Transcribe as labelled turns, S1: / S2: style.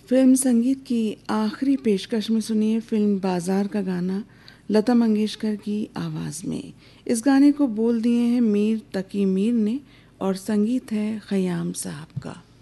S1: Film संगीत की आखिरी पेशकश में सुनिए फिल्म बाजार का गाना लता मंगेशकर की आवाज़ में। इस गाने को बोल दिए हैं मीर तकी मीर ने और संगीत है खयाम साहब का।